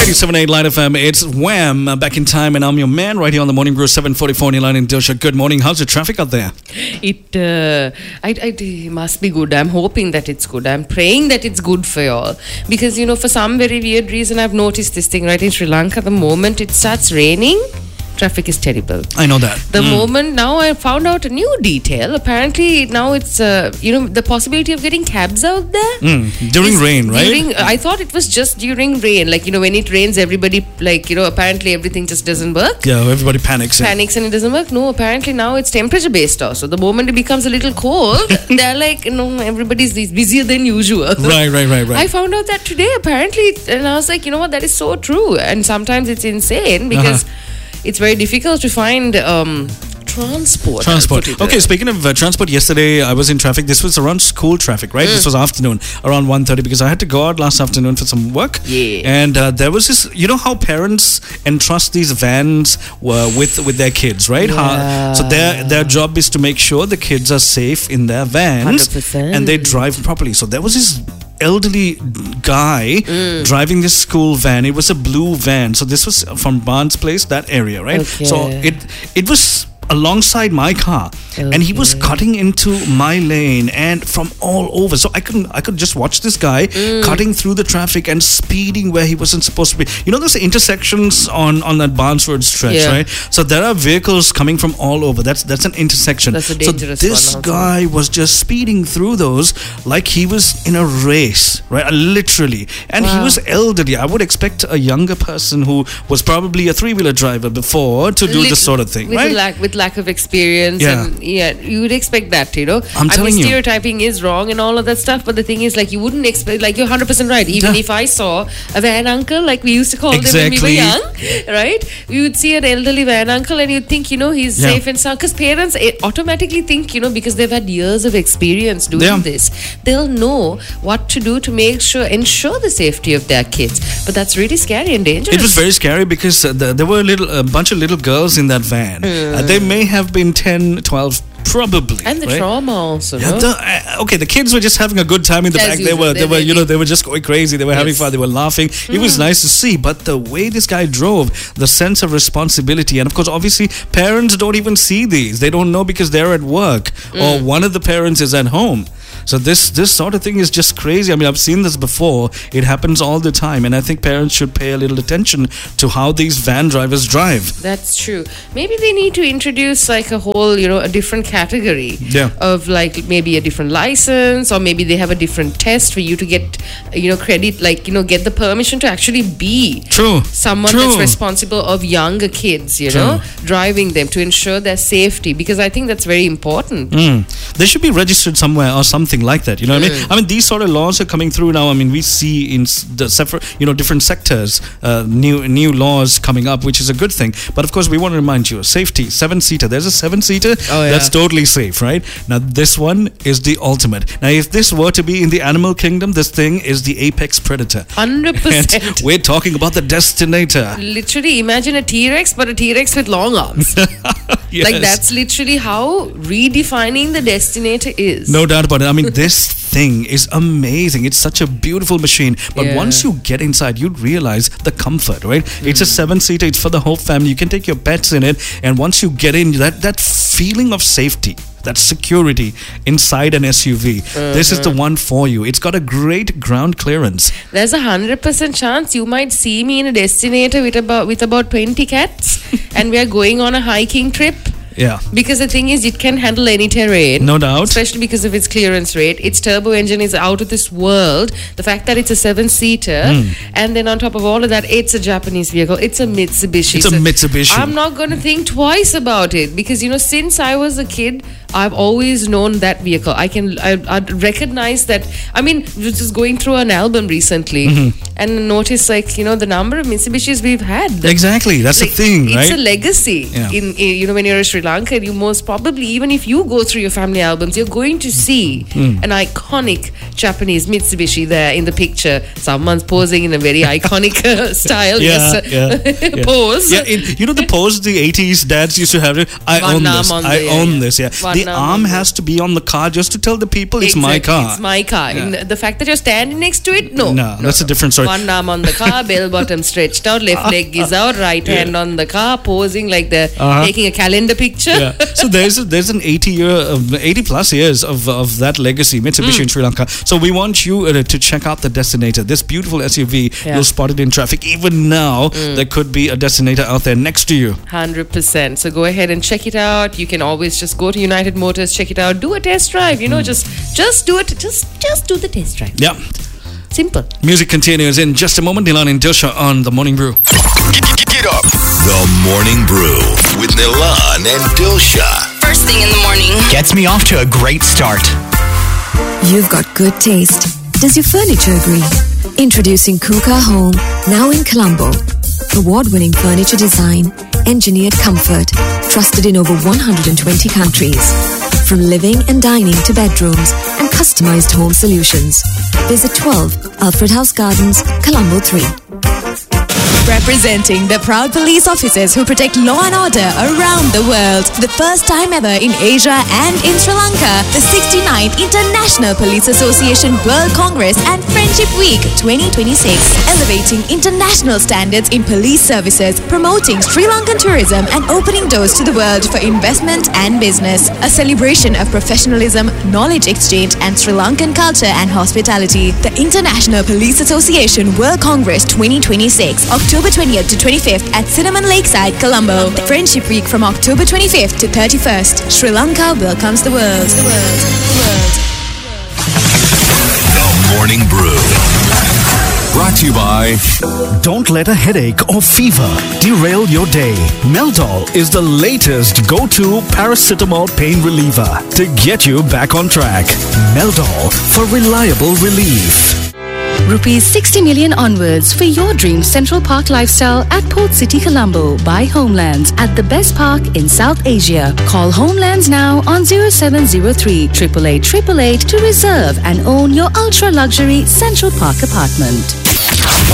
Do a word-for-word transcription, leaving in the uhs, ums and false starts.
ninety-seven point eight Line F M. It's Wham! Uh, back in time, and I'm your man right here on the Morning Brew, seven forty-four in Line in Dilsha. Good morning. How's the traffic out there? It, uh, I, I, it must be good. I'm hoping that it's good. I'm praying that it's good for y'all. Because, you know, for some very weird reason, I've noticed this thing, right? In Sri Lanka, the moment it starts raining, traffic is terrible. I know that. The mm. moment, now I found out a new detail. Apparently, now it's, uh, you know, the possibility of getting cabs out there. Mm. During rain, right? During, I thought it was just during rain. Like, you know, when it rains, everybody, like, you know, apparently everything just doesn't work. Yeah, everybody panics. Panics and it doesn't work. No, apparently now it's temperature based also. The moment it becomes a little cold, they're like, you know, everybody's busier than usual. Right, right, right, right. I found out that today, apparently, and I was like, you know what, that is so true. And sometimes it's insane because uh-huh. it's very difficult to find um, transport. Transport. Okay, speaking of uh, transport, yesterday I was in traffic. This was around school traffic, right? Mm. This was afternoon, around one thirty, because I had to go out last afternoon for some work. Yeah. And uh, there was this, you know how parents entrust these vans uh, with with their kids, right? Yeah. How, so their their job is to make sure the kids are safe in their vans. one hundred percent. And they drive properly. So there was this elderly guy mm. driving this school van. It was a blue van. So this was from Barnes Place, that area, right? Okay. So it it was alongside my car, okay. and he was cutting into my lane and from all over. So I couldn't, I could just watch this guy mm. cutting through the traffic and speeding where he wasn't supposed to be. You know those intersections on, on that Barnes Road stretch, yeah. right? So there are vehicles coming from all over. That's that's an intersection. That's a dangerous so this one guy was just speeding through those like he was in a race, right? Literally. And wow. he was elderly. I would expect a younger person who was probably a three-wheeler driver before to do Lit- this sort of thing, with right? Lack, with lack of experience, yeah. and yeah, you would expect that, you know. I'm I telling mean, you, stereotyping is wrong and all of that stuff, but the thing is, like, you wouldn't expect, like, you're one hundred percent right. Even yeah. if I saw a van uncle, like we used to call exactly. them when we were young, right? We would see an elderly van uncle and you'd think, you know, he's yeah. safe and sound. Because parents automatically think, you know, because they've had years of experience doing yeah. this, they'll know what to do to make sure, ensure the safety of their kids. But that's really scary and dangerous. It was very scary because uh, the, there were a little a bunch of little girls in that van. Mm. Uh, they may have been ten, twelve, probably. And the right? trauma also. Yeah, no? the, uh, okay, the kids were just having a good time in the As back. usual, they were, they, they were, you really. know, they were just going crazy. They were yes. having fun. They were laughing. Mm. It was nice to see. But the way this guy drove, the sense of responsibility, and of course, obviously, parents don't even see these. They don't know because they're at work mm. or one of the parents is at home. So this this sort of thing is just crazy. I mean, I've seen this before. It happens all the time, and I think parents should pay a little attention to how these van drivers drive. That's true. Maybe they need to introduce like a whole, you know, a different category yeah. of like maybe a different license, or maybe they have a different test for you to get, you know, credit, like, you know, get the permission to actually be true someone true. that's responsible of younger kids, you true. know, driving them to ensure their safety, because I think that's very important. Mm. They should be registered somewhere or something like that, you know what mm. I mean? I mean, these sort of laws are coming through now. I mean, we see in the separate, you know, different sectors, uh, new new laws coming up, which is a good thing. But of course, we want to remind you, safety, seven-seater. There's a seven-seater oh, yeah. that's totally safe, right? Now, this one is the ultimate. Now, if this were to be in the animal kingdom, this thing is the apex predator. one hundred percent. And we're talking about the Destinator. Literally, imagine a T-Rex, but a T-Rex with long arms. Yes. Like, that's literally how redefining the Destinator is. No doubt about it. I mean, this thing is amazing. It's such a beautiful machine. But yeah. once you get inside, you realize the comfort, right? Mm. It's a seven-seater. It's for the whole family. You can take your pets in it. And once you get in, that, that feeling of safety, that security inside an S U V, mm-hmm. this is the one for you. It's got a great ground clearance. There's a one hundred percent chance you might see me in a Destinator with about with about twenty cats and we are going on a hiking trip. Yeah. Because the thing is, it can handle any terrain. No doubt. Especially because of its clearance rate. Its turbo engine is out of this world. The fact that it's a seven-seater. Mm. And then on top of all of that, it's a Japanese vehicle. It's a Mitsubishi. It's a so Mitsubishi. I'm not going to think twice about it. Because, you know, since I was a kid, I've always known that vehicle. I can I, I recognize that. I mean, just going through an album recently mm-hmm. and notice, like, you know, the number of Mitsubishis we've had. Exactly. That's like, the thing, it's right? It's a legacy. Yeah. In, in, you know, when you're a Sri Lankan, you most probably, even if you go through your family albums, you're going to see mm. an iconic Japanese Mitsubishi there in the picture. Someone's posing in a very iconic uh, style. Yeah, yes, yeah, yeah. Pose. Yeah, it, you know the pose the eighties dads used to have? I One own arm this. on I the, own yeah, this. Yeah. One the arm has to be on the car just to tell the people it's exactly, my car. It's my car. Yeah. And the fact that you're standing next to it, no. No, no that's no. a different story. One arm on the car, bell bottom stretched out, left leg is out, right Yeah. hand on the car, posing like they're Uh-huh. taking a calendar picture. Yeah. So there's a, there's an eighty year, uh, eighty plus years of of that legacy, Mitsubishi Mm. in Sri Lanka. So we want you uh, to check out the Destinator. This beautiful S U V, Yeah. you'll spot it in traffic. Even now, Mm. there could be a Destinator out there next to you. one hundred percent. So go ahead and check it out. You can always just go to United Motors, check it out, do a test drive. You know, just just do it. Just just do the test drive. Yeah. Simple. Music continues in just a moment. Nilan and Dilsha on The Morning Brew. Get, get, get up. The Morning Brew with Nilan and Dilsha. First thing in the morning. Gets me off to a great start. You've got good taste. Does your furniture agree? Introducing Kuka Home, now in Colombo. Award-winning furniture design, engineered comfort, trusted in over one hundred twenty countries. From living and dining to bedrooms and customized home solutions. Visit twelve Alfred House Gardens, Colombo three. Representing the proud police officers who protect law and order around the world. For the first time ever in Asia and in Sri Lanka, the sixty-ninth International Police Association World Congress and Friendship Week twenty twenty-six. Elevating international standards in police services, promoting Sri Lankan tourism and opening doors to the world for investment and business. A celebration of professionalism, knowledge exchange and Sri Lankan culture and hospitality. The International Police Association World Congress twenty twenty-six. October twentieth to twenty-fifth at Cinnamon Lakeside, Colombo. Friendship Week from October twenty-fifth to thirty-first. Sri Lanka welcomes the world. The world. The world. The Morning Brew. Brought to you by... Don't let a headache or fever derail your day. Meldol is the latest go-to paracetamol pain reliever to get you back on track. Meldol for reliable relief. Rupees sixty million onwards for your dream Central Park lifestyle at Port City, Colombo by Homelands at the best park in South Asia. Call Homelands now on zero seven zero three, eight eight eight, eight eight eight to reserve and own your ultra luxury Central Park apartment.